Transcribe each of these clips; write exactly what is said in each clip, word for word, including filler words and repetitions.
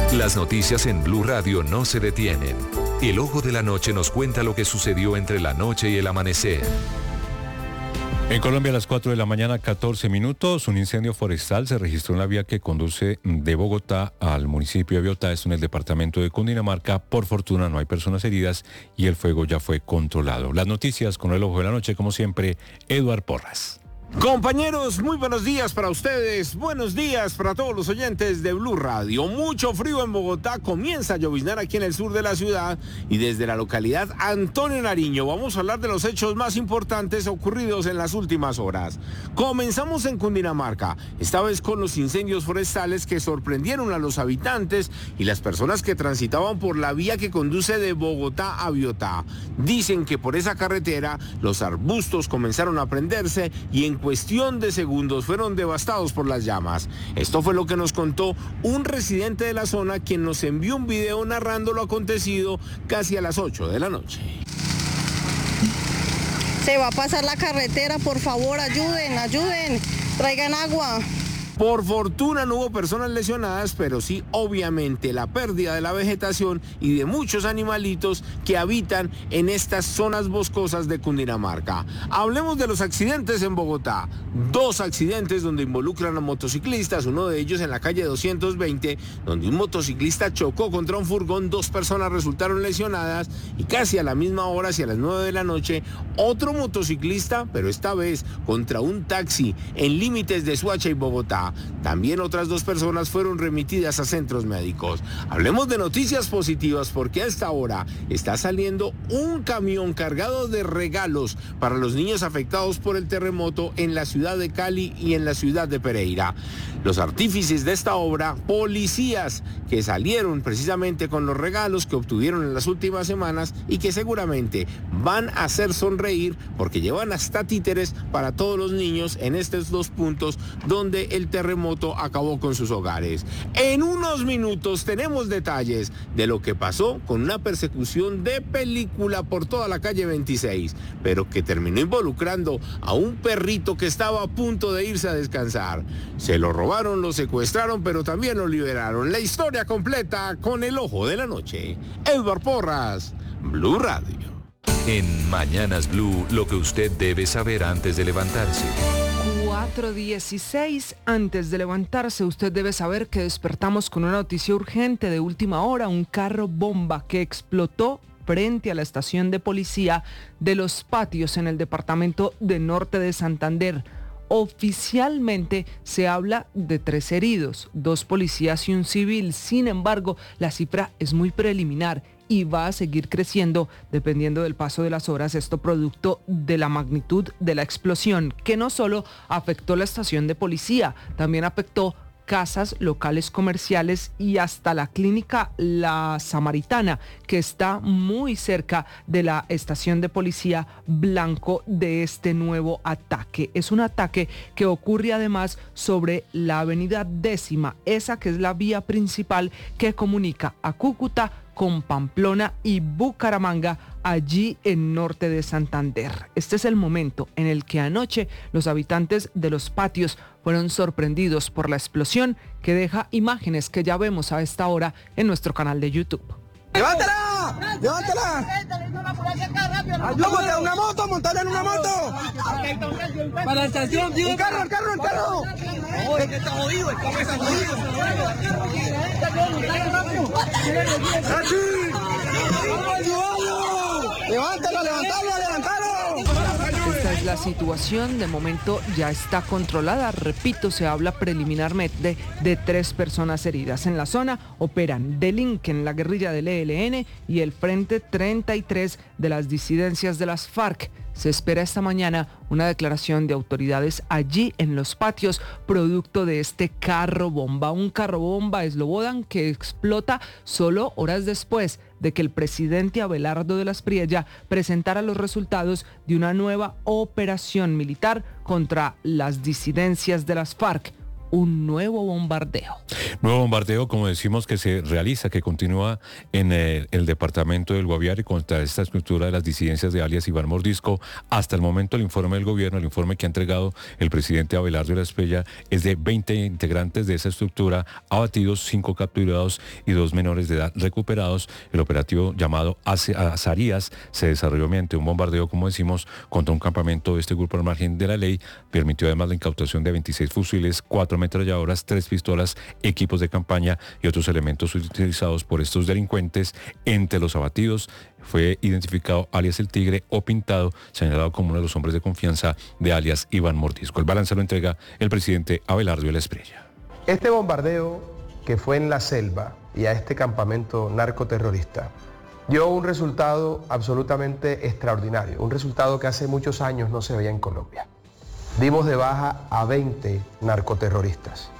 Las noticias en Blue Radio no se detienen. El Ojo de la Noche nos cuenta lo que sucedió entre la noche y el amanecer. En Colombia a las cuatro de la mañana, catorce minutos, un incendio forestal se registró en la vía que conduce de Bogotá al municipio de Biotá, esto en el departamento de Cundinamarca. Por fortuna no hay personas heridas y el fuego ya fue controlado. Las noticias con el Ojo de la Noche, como siempre, Eduard Porras. Compañeros, muy buenos días para ustedes, buenos días para todos los oyentes de Blue Radio. Mucho frío en Bogotá, comienza a lloviznar aquí en el sur de la ciudad y desde la localidad Antonio Nariño vamos a hablar de los hechos más importantes ocurridos en las últimas horas. Comenzamos en Cundinamarca, esta vez con los incendios forestales que sorprendieron a los habitantes y las personas que transitaban por la vía que conduce de Bogotá a Biotá. Dicen que por esa carretera los arbustos comenzaron a prenderse y en cuestión de segundos fueron devastados por las llamas. Esto fue lo que nos contó un residente de la zona, quien nos envió un video narrando lo acontecido casi a las ocho de la noche. Se va a pasar la carretera, por favor, ayuden, ayuden, traigan agua. Por fortuna no hubo personas lesionadas, pero sí obviamente la pérdida de la vegetación y de muchos animalitos que habitan en estas zonas boscosas de Cundinamarca. Hablemos de los accidentes en Bogotá. Dos accidentes donde involucran a motociclistas, uno de ellos en la calle doscientos veinte, donde un motociclista chocó contra un furgón, dos personas resultaron lesionadas y casi a la misma hora, hacia las nueve de la noche, otro motociclista, pero esta vez contra un taxi en límites de Soacha y Bogotá. También otras dos personas fueron remitidas a centros médicos. Hablemos de noticias positivas porque a esta hora está saliendo un camión cargado de regalos para los niños afectados por el terremoto en la ciudad de Cali y en la ciudad de Pereira. Los artífices de esta obra, policías que salieron precisamente con los regalos que obtuvieron en las últimas semanas y que seguramente van a hacer sonreír porque llevan hasta títeres para todos los niños en estos dos puntos donde el terremoto acabó con sus hogares. En unos minutos tenemos detalles de lo que pasó con una persecución de película por toda la calle veintiséis, pero que terminó involucrando a un perrito que estaba a punto de irse a descansar. Se lo robaron, lo secuestraron, pero también lo liberaron. La historia completa con el Ojo de la Noche. Eduard Porras, Blue Radio. En Mañanas Blue, lo que usted debe saber antes de levantarse. cuatro dieciséis, antes de levantarse, usted debe saber que despertamos con una noticia urgente de última hora, un carro bomba que explotó frente a la estación de policía de Los Patios en el departamento de Norte de Santander. Oficialmente se habla de tres heridos, dos policías y un civil. Sin embargo, la cifra es muy preliminar y va a seguir creciendo dependiendo del paso de las horas, esto producto de la magnitud de la explosión, que no solo afectó la estación de policía, también afectó casas, locales comerciales y hasta la clínica La Samaritana, que está muy cerca de la estación de policía, blanco de este nuevo ataque. Es un ataque que ocurre además sobre la avenida Décima, esa que es la vía principal que comunica a Cúcuta con Pamplona y Bucaramanga, allí en Norte de Santander. Este es el momento en el que anoche los habitantes de Los Patios fueron sorprendidos por la explosión que deja imágenes que ya vemos a esta hora en nuestro canal de YouTube. ¡Levántala! ¡Levántala! ¡Ayúdate a una moto! ¡Montale en una moto! ¡Para la estación, tío! ¡El carro, el carro, el carro! ¡Oye, que está jodido! ¡El carro está jodido! ¡Levántalo, levántalo, levántalo! Esta es la situación, de momento ya está controlada. Repito, se habla preliminarmente de, de tres personas heridas. En la zona operan Delinquen, la guerrilla del E L N y el Frente treinta y tres de las disidencias de las FARC. Se espera esta mañana una declaración de autoridades allí en Los Patios, producto de este carro bomba. Un carro bomba Slobodan que explota solo horas después de que el presidente Abelardo de las Priella presentara los resultados de una nueva operación militar contra las disidencias de las FARC. un nuevo bombardeo. Nuevo bombardeo, como decimos, que se realiza, que continúa en el, el departamento del Guaviare contra esta estructura de las disidencias de alias Iván Mordisco. Hasta el momento el informe del gobierno, el informe que ha entregado el presidente Abelardo de la Espriella, es de veinte integrantes de esa estructura abatidos, cinco capturados y dos menores de edad recuperados. El operativo llamado Azarías se desarrolló mediante un bombardeo, como decimos, contra un campamento de este grupo al margen de la ley. Permitió además la incautación de veintiséis fusiles, cuatro ametralladoras, tres pistolas, equipos de campaña y otros elementos utilizados por estos delincuentes. Entre los abatidos fue identificado alias El Tigre o Pintado, señalado como uno de los hombres de confianza de alias Iván Mordisco. El balance lo entrega el presidente Abelardo de la Espriella. Este bombardeo que fue en la selva y a este campamento narcoterrorista dio un resultado absolutamente extraordinario, un resultado que hace muchos años no se veía en Colombia. Dimos de baja a veinte narcoterroristas,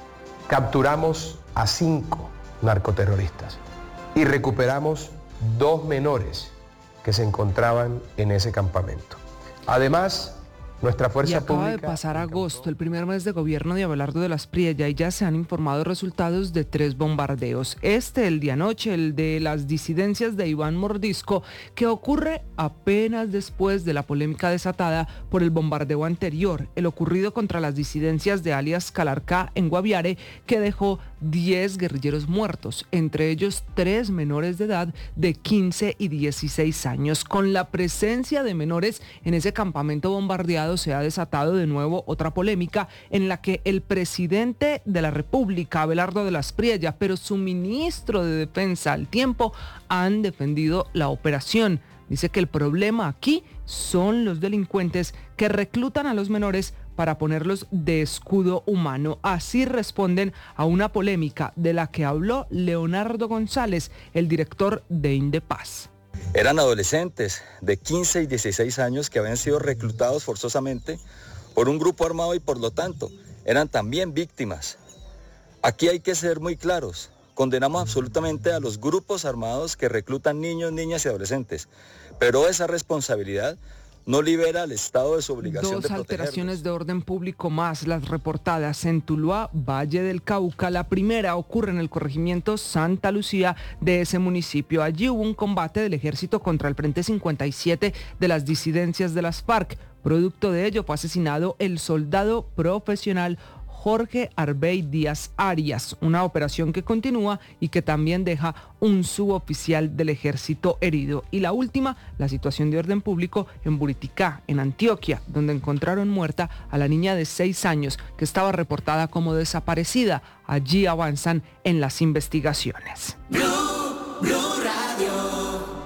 capturamos a cinco narcoterroristas y recuperamos dos menores que se encontraban en ese campamento. Además, nuestra fuerza y acaba pública... de pasar agosto, el primer mes de gobierno de Abelardo de la Espriella, y ya se han informado resultados de tres bombardeos. Este, el de anoche, el de las disidencias de Iván Mordisco, que ocurre apenas después de la polémica desatada por el bombardeo anterior, el ocurrido contra las disidencias de alias Calarcá en Guaviare, que dejó diez guerrilleros muertos, entre ellos tres menores de edad de quince y dieciséis años. Con la presencia de menores en ese campamento bombardeado, se ha desatado de nuevo otra polémica en la que el presidente de la República, Abelardo de la Espriella, pero su ministro de Defensa al tiempo, han defendido la operación. Dice que el problema aquí son los delincuentes que reclutan a los menores para ponerlos de escudo humano. Así responden a una polémica de la que habló Leonardo González, el director de Indepaz. Eran adolescentes de quince y dieciséis años que habían sido reclutados forzosamente por un grupo armado y por lo tanto eran también víctimas. Aquí hay que ser muy claros. Condenamos absolutamente a los grupos armados que reclutan niños, niñas y adolescentes, pero esa responsabilidad no libera al Estado de su obligación de protegerlos. Dos alteraciones de orden público más, las reportadas en Tuluá, Valle del Cauca. La primera ocurre en el corregimiento Santa Lucía de ese municipio. Allí hubo un combate del ejército contra el Frente cincuenta y siete de las disidencias de las FARC. Producto de ello fue asesinado el soldado profesional Jorge Arbey Díaz Arias, una operación que continúa y que también deja un suboficial del ejército herido. Y la última, la situación de orden público en Buriticá, en Antioquia, donde encontraron muerta a la niña de seis años que estaba reportada como desaparecida. Allí avanzan en las investigaciones. Blue, Blue Radio.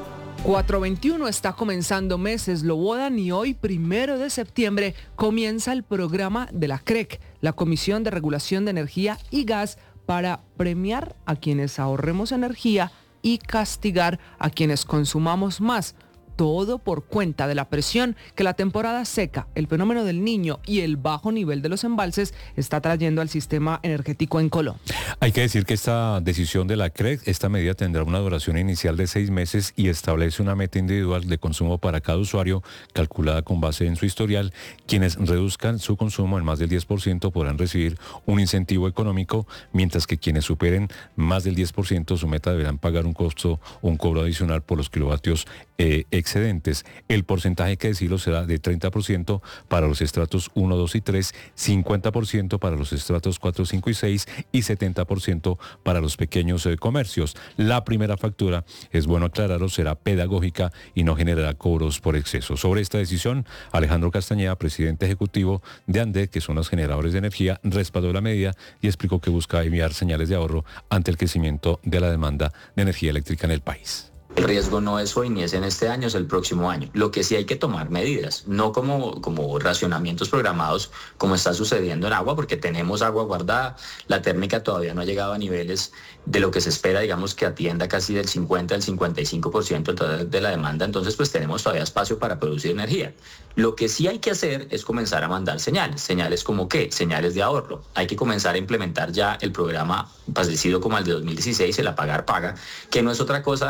cuatro veintiuno está comenzando meses, lo bodan y hoy, primero de septiembre, comienza el programa de la C R E C, la Comisión de Regulación de Energía y Gas, para premiar a quienes ahorremos energía y castigar a quienes consumamos más. Todo por cuenta de la presión que la temporada seca, el fenómeno del Niño y el bajo nivel de los embalses está trayendo al sistema energético en Colombia. Hay que decir que esta decisión de la C R E C, esta medida tendrá una duración inicial de seis meses y establece una meta individual de consumo para cada usuario, calculada con base en su historial. Quienes reduzcan su consumo en más del diez por ciento podrán recibir un incentivo económico, mientras que quienes superen más del diez por ciento su meta deberán pagar un costo o un cobro adicional por los kilovatios eh, excedentes. El porcentaje, que decirlo, será de treinta por ciento para los estratos uno, dos y tres, cincuenta por ciento para los estratos cuatro, cinco y seis y setenta por ciento para los pequeños eh, comercios. La primera factura, es bueno aclararlo, será pedagógica y no generará cobros por exceso. Sobre esta decisión, Alejandro Castañeda, presidente ejecutivo de ANDE, que son los generadores de energía, respaldó la medida y explicó que busca enviar señales de ahorro ante el crecimiento de la demanda de energía eléctrica en el país. El riesgo no es hoy ni es en este año, es el próximo año. Lo que sí hay que tomar medidas, no como, como racionamientos programados como está sucediendo en agua, porque tenemos agua guardada, la térmica todavía no ha llegado a niveles de lo que se espera, digamos, que atienda casi del cincuenta al cincuenta y cinco por ciento de la demanda, entonces pues tenemos todavía espacio para producir energía. Lo que sí hay que hacer es comenzar a mandar señales, señales como ¿qué? Señales de ahorro. Hay que comenzar a implementar ya el programa parecido como el de dos mil dieciséis, el Apagar Paga, que no es otra cosa,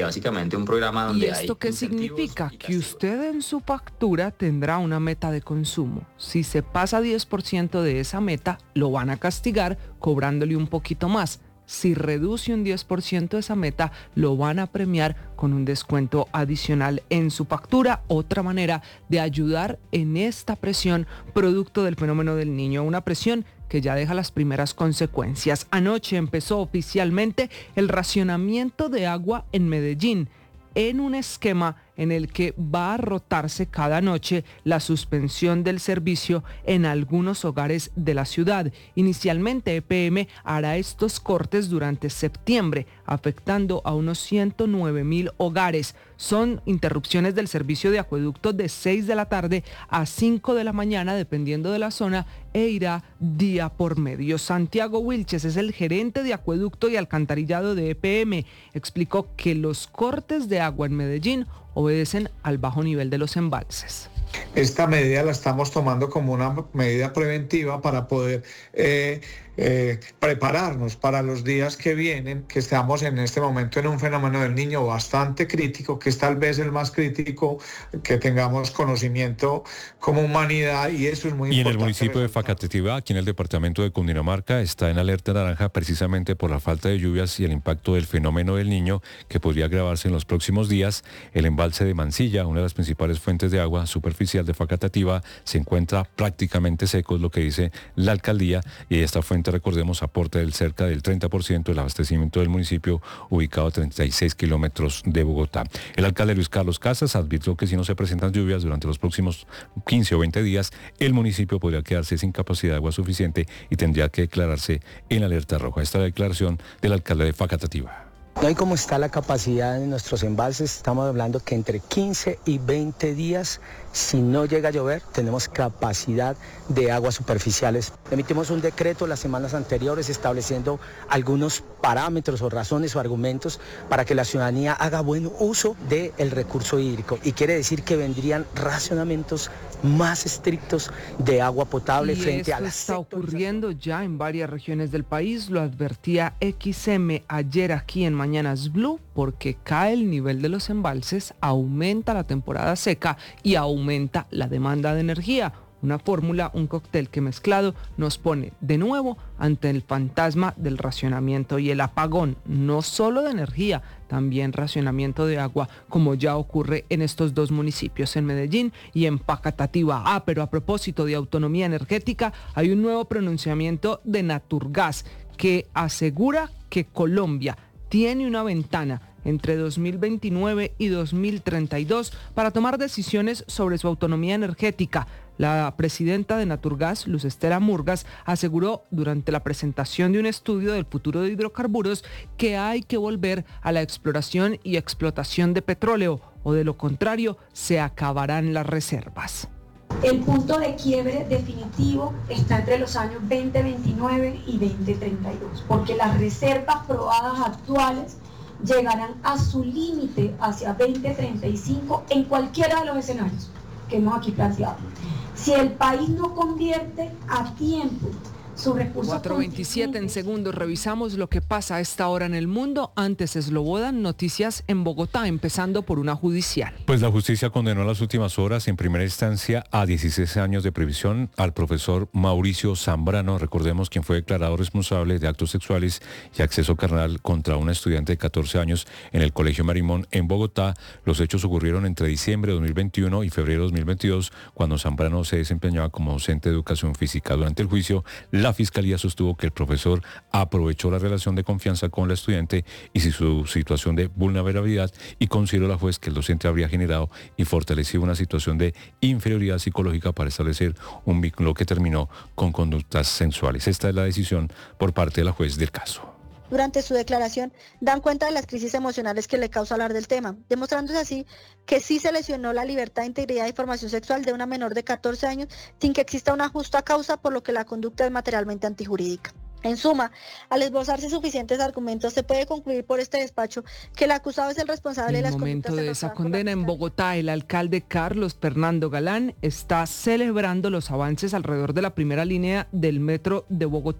básicamente un programa donde hay... ¿Y esto qué significa? Que usted en su factura tendrá una meta de consumo. Si se pasa diez por ciento de esa meta, lo van a castigar cobrándole un poquito más. Si reduce un diez por ciento de esa meta, lo van a premiar con un descuento adicional en su factura. Otra manera de ayudar en esta presión producto del fenómeno del Niño. Una presión que ya deja las primeras consecuencias. Anoche empezó oficialmente el racionamiento de agua en Medellín, en un esquema en el que va a rotarse cada noche la suspensión del servicio en algunos hogares de la ciudad. Inicialmente E P M hará estos cortes durante septiembre, afectando a unos ciento nueve mil hogares. Son interrupciones del servicio de acueducto de seis de la tarde a cinco de la mañana, dependiendo de la zona, e irá día por medio. Santiago Wilches es el gerente de acueducto y alcantarillado de E P M. Explicó que los cortes de agua en Medellín obedecen al bajo nivel de los embalses. Esta medida la estamos tomando como una medida preventiva para poder eh, eh, prepararnos para los días que vienen, que estamos en este momento en un fenómeno del Niño bastante crítico, que es tal vez el más crítico que tengamos conocimiento como humanidad, y eso es muy importante. Y en el municipio de Facatativá, aquí en el departamento de Cundinamarca, está en alerta naranja precisamente por la falta de lluvias y el impacto del fenómeno del Niño, que podría agravarse en los próximos días. El embalse de Mansilla, una de las principales fuentes de agua superficial de Facatativá, se encuentra prácticamente seco, es lo que dice la alcaldía, y esta fuente, recordemos, aporta del cerca del treinta por ciento del abastecimiento del municipio, ubicado a treinta y seis kilómetros de Bogotá. El alcalde Luis Carlos Casas advirtió que si no se presentan lluvias durante los próximos quince o veinte días, el municipio podría quedarse sin capacidad de agua suficiente y tendría que declararse en alerta roja. Esta declaración del alcalde de Facatativá. No hay cómo está la capacidad de nuestros embalses. Estamos hablando que entre quince y veinte días, si no llega a llover, tenemos capacidad de aguas superficiales. Emitimos un decreto las semanas anteriores estableciendo algunos parámetros o razones o argumentos para que la ciudadanía haga buen uso del recurso hídrico. Y quiere decir que vendrían racionamientos más estrictos de agua potable y frente a la las... está ocurriendo ya en varias regiones del país. Lo advertía X M ayer aquí en Mañanas Blue, porque cae el nivel de los embalses, aumenta la temporada seca y aumenta la demanda de energía. Una fórmula, un cóctel que mezclado nos pone de nuevo ante el fantasma del racionamiento y el apagón, no solo de energía, también racionamiento de agua, como ya ocurre en estos dos municipios, en Medellín y en Facatativá. Ah, pero a propósito de autonomía energética, hay un nuevo pronunciamiento de Naturgas que asegura que Colombia tiene una ventana entre dos mil veintinueve y dos mil treinta y dos para tomar decisiones sobre su autonomía energética. La presidenta de Naturgas, Luz Estela Murgas, aseguró durante la presentación de un estudio del futuro de hidrocarburos que hay que volver a la exploración y explotación de petróleo, o de lo contrario se acabarán las reservas. El punto de quiebre definitivo está entre los años veinte veintinueve y veinte treinta y dos, porque las reservas probadas actuales llegarán a su límite hacia veinte treinta y cinco en cualquiera de los escenarios que hemos aquí planteado. Si el país no convierte a tiempo sus recursos... cuatro veintisiete en segundos, revisamos lo que pasa a esta hora en el mundo. Antes Slobodan, noticias en Bogotá, empezando por una judicial. Pues la justicia condenó en las últimas horas en primera instancia a dieciséis años de prisión al profesor Mauricio Zambrano, recordemos, quien fue declarado responsable de actos sexuales y acceso carnal contra una estudiante de catorce años en el Colegio Marimón en Bogotá. Los hechos ocurrieron entre diciembre de dos mil veintiuno y febrero de dos mil veintidós, cuando Zambrano se desempeñaba como docente de educación física. Durante el juicio, la La Fiscalía sostuvo que el profesor aprovechó la relación de confianza con la estudiante y su situación de vulnerabilidad, y consideró la juez que el docente habría generado y fortalecido una situación de inferioridad psicológica para establecer un vínculo que terminó con conductas sensuales. Esta es la decisión por parte de la juez del caso. Durante su declaración dan cuenta de las crisis emocionales que le causa hablar del tema, demostrándose así que sí se lesionó la libertad, integridad y formación sexual de una menor de catorce años sin que exista una justa causa, por lo que la conducta es materialmente antijurídica. En suma, al esbozarse suficientes argumentos, se puede concluir por este despacho que el acusado es el responsable de las conductas. En el momento de esa condena en Bogotá, el alcalde Carlos Fernando Galán está celebrando los avances alrededor de la primera línea del metro de Bogotá,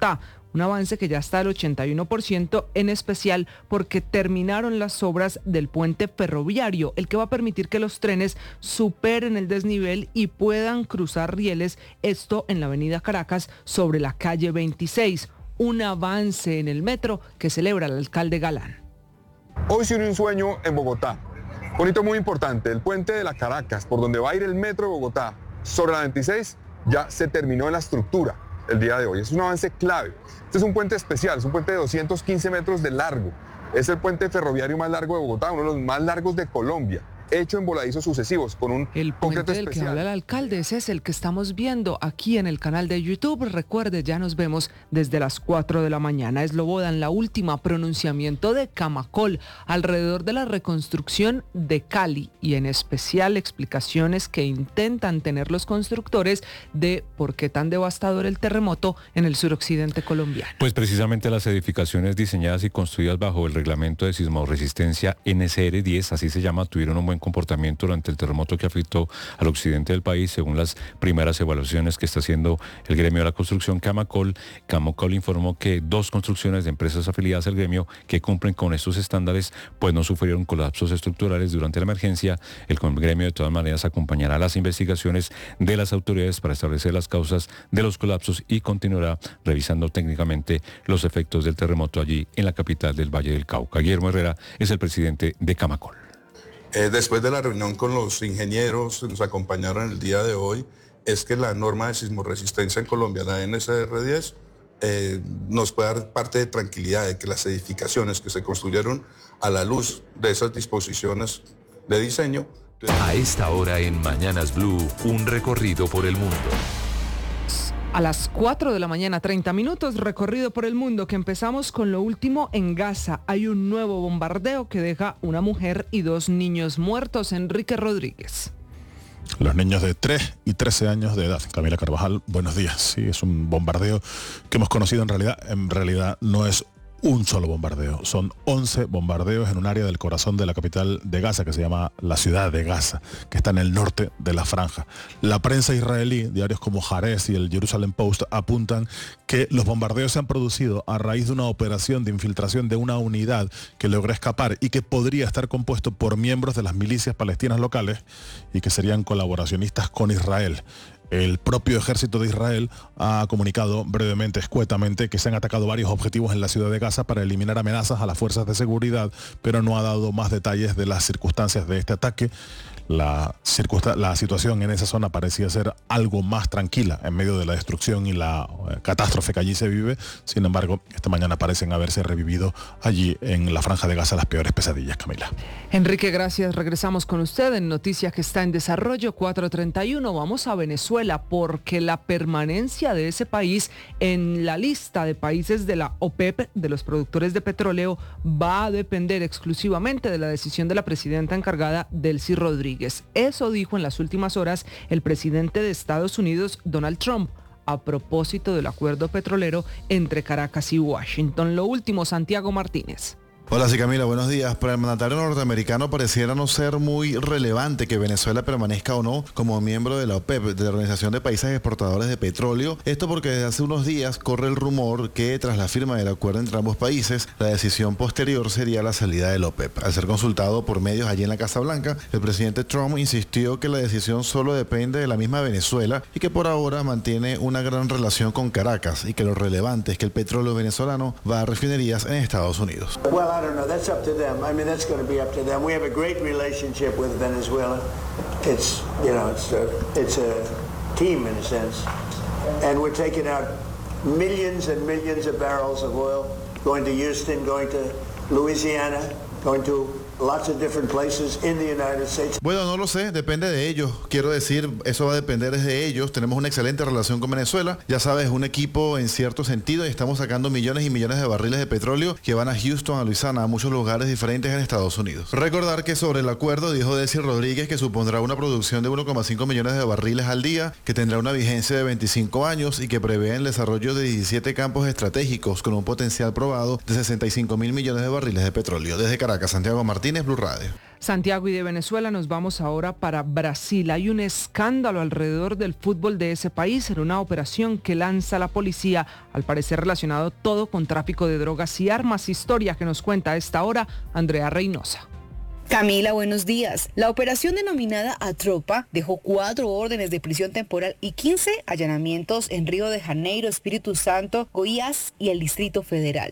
un avance que ya está al ochenta y uno por ciento, en especial porque terminaron las obras del puente ferroviario, el que va a permitir que los trenes superen el desnivel y puedan cruzar rieles, esto en la avenida Caracas sobre la calle veintiséis, un avance en el metro que celebra el alcalde Galán. Hoy se unió un sueño en Bogotá, un hito muy importante, el puente de la Caracas, por donde va a ir el metro de Bogotá, sobre la veintiséis, ya se terminó la estructura el día de hoy. Es un avance clave. Este es un puente especial, es un puente de doscientos quince metros de largo. Es el puente ferroviario más largo de Bogotá, uno de los más largos de Colombia, hecho en voladizos sucesivos con un el puente del que habla el alcalde. Ese es el que estamos viendo aquí en el canal de YouTube. Recuerde, ya nos vemos desde las cuatro de la mañana. Eslobodan, la última, pronunciamiento de Camacol alrededor de la reconstrucción de Cali y en especial explicaciones que intentan tener los constructores de por qué tan devastador el terremoto en el suroccidente colombiano. Pues precisamente las edificaciones diseñadas y construidas bajo el reglamento de sismoresistencia N S R diez, así se llama, tuvieron un buen comportamiento durante el terremoto que afectó al occidente del país, según las primeras evaluaciones que está haciendo el gremio de la construcción Camacol. Camacol informó que dos construcciones de empresas afiliadas al gremio que cumplen con estos estándares pues no sufrieron colapsos estructurales durante la emergencia. El gremio de todas maneras acompañará las investigaciones de las autoridades para establecer las causas de los colapsos y continuará revisando técnicamente los efectos del terremoto allí en la capital del Valle del Cauca. Guillermo Herrera es el presidente de Camacol. Eh, después de la reunión con los ingenieros que nos acompañaron el día de hoy, es que la norma de sismoresistencia en Colombia, la N S R diez, eh, nos puede dar parte de tranquilidad de que las edificaciones que se construyeron a la luz de esas disposiciones de diseño. A esta hora en Mañanas Blue, un recorrido por el mundo. A las cuatro de la mañana, treinta minutos, recorrido por el mundo, que empezamos con lo último en Gaza. Hay un nuevo bombardeo que deja una mujer y dos niños muertos. Enrique Rodríguez. Los niños de tres y trece años de edad. Camila Carvajal, buenos días. Sí, es un bombardeo que hemos conocido en realidad. En realidad no es un solo bombardeo, son once bombardeos en un área del corazón de la capital de Gaza que se llama la ciudad de Gaza, que está en el norte de la franja. La prensa israelí, diarios como Haaretz y el Jerusalem Post, apuntan que los bombardeos se han producido a raíz de una operación de infiltración de una unidad que logró escapar y que podría estar compuesto por miembros de las milicias palestinas locales y que serían colaboracionistas con Israel. El propio ejército de Israel ha comunicado brevemente, escuetamente, que se han atacado varios objetivos en la ciudad de Gaza para eliminar amenazas a las fuerzas de seguridad, pero no ha dado más detalles de las circunstancias de este ataque. La, la situación en esa zona parecía ser algo más tranquila en medio de la destrucción y la eh, catástrofe que allí se vive. Sin embargo, esta mañana parecen haberse revivido allí en la franja de Gaza las peores pesadillas, Camila. Enrique, gracias. Regresamos con usted en Noticias que está en desarrollo, cuatro treinta y uno. Vamos a Venezuela porque la permanencia de ese país en la lista de países de la OPEP, de los productores de petróleo, va a depender exclusivamente de la decisión de la presidenta encargada, Delcy Rodríguez. Eso dijo en las últimas horas el presidente de Estados Unidos, Donald Trump, a propósito del acuerdo petrolero entre Caracas y Washington. Lo último, Santiago Martínez. Hola, sí, Camila, buenos días. Para el mandatario norteamericano pareciera no ser muy relevante que Venezuela permanezca o no como miembro de la OPEP, de la Organización de Países Exportadores de Petróleo. Esto porque desde hace unos días corre el rumor que tras la firma del acuerdo entre ambos países, la decisión posterior sería la salida de la OPEP. Al ser consultado por medios allí en la Casa Blanca, el presidente Trump insistió que la decisión solo depende de la misma Venezuela y que por ahora mantiene una gran relación con Caracas y que lo relevante es que el petróleo venezolano va a refinerías en Estados Unidos. I don't know. That's up to them. I mean, that's going to be up to them. We have a great relationship with Venezuela. It's, you know, it's a, it's a team in a sense. And we're taking out millions and millions of barrels of oil, going to Houston, going to Louisiana, going to lots of different places in the United States. Bueno, no lo sé, depende de ellos. Quiero decir, eso va a depender de ellos. Tenemos una excelente relación con Venezuela. Ya sabes, un equipo en cierto sentido y estamos sacando millones y millones de barriles de petróleo que van a Houston, a Luisiana, a muchos lugares diferentes en Estados Unidos. Recordar que sobre el acuerdo dijo Delcy Rodríguez que supondrá una producción de uno coma cinco millones de barriles al día, que tendrá una vigencia de veinticinco años y que prevé el desarrollo de diecisiete campos estratégicos con un potencial probado de sesenta y cinco mil millones de barriles de petróleo. Desde Caracas, Santiago Martínez, Martínez, Blue Radio. Santiago, y de Venezuela nos vamos ahora para Brasil. Hay un escándalo alrededor del fútbol de ese país en una operación que lanza la policía, al parecer relacionado todo con tráfico de drogas y armas. Historia que nos cuenta a esta hora Andrea Reynosa. Camila, buenos días. La operación denominada Atropa dejó cuatro órdenes de prisión temporal y quince allanamientos en Río de Janeiro, Espíritu Santo, Goiás y el Distrito Federal.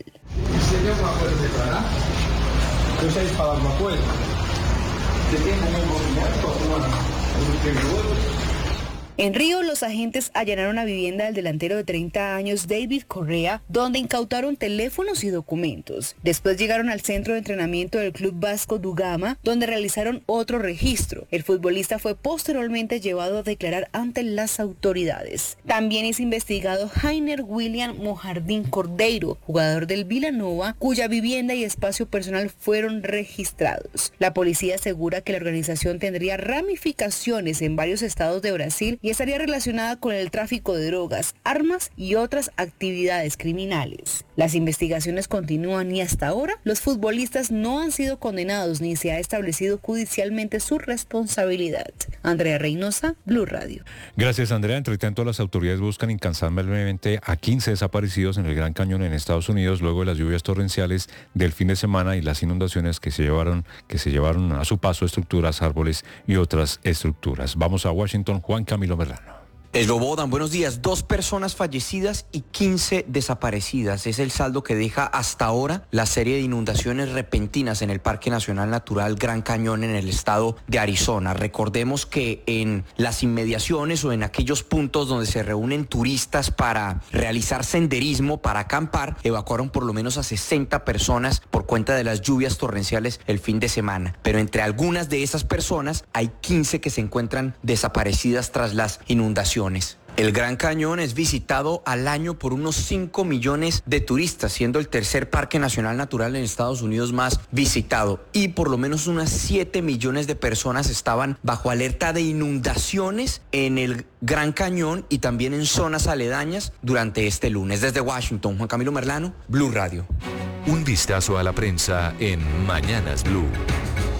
En Río, los agentes allanaron la vivienda del delantero de treinta años, David Correa, donde incautaron teléfonos y documentos. Después llegaron al centro de entrenamiento del Club Vasco da Gama, donde realizaron otro registro. El futbolista fue posteriormente llevado a declarar ante las autoridades. También es investigado Jainer William Mojardín Cordeiro, jugador del Vila Nova, cuya vivienda y espacio personal fueron registrados. La policía asegura que la organización tendría ramificaciones en varios estados de Brasil y estaría relacionada con el tráfico de drogas, armas y otras actividades criminales. Las investigaciones continúan y hasta ahora los futbolistas no han sido condenados ni se ha establecido judicialmente su responsabilidad. Andrea Reynosa, Blue Radio. Gracias, Andrea. Entre tanto, las autoridades buscan incansablemente a quince desaparecidos en el Gran Cañón en Estados Unidos luego de las lluvias torrenciales del fin de semana y las inundaciones que se llevaron, que se llevaron a su paso estructuras, árboles y otras estructuras. Vamos a Washington, Juan Camilo Merlano. Eslobodan, buenos días. Dos personas fallecidas y quince desaparecidas. Es el saldo que deja hasta ahora la serie de inundaciones repentinas en el Parque Nacional Natural Gran Cañón en el estado de Arizona. Recordemos que en las inmediaciones o en aquellos puntos donde se reúnen turistas para realizar senderismo, para acampar, evacuaron por lo menos a sesenta personas por cuenta de las lluvias torrenciales el fin de semana. Pero entre algunas de esas personas hay quince que se encuentran desaparecidas tras las inundaciones. El Gran Cañón es visitado al año por unos cinco millones de turistas, siendo el tercer parque nacional natural en Estados Unidos más visitado. Y por lo menos unas siete millones de personas estaban bajo alerta de inundaciones en el Gran Cañón y también en zonas aledañas durante este lunes. Desde Washington, Juan Camilo Merlano, Blue Radio. Un vistazo a la prensa en Mañanas Blue.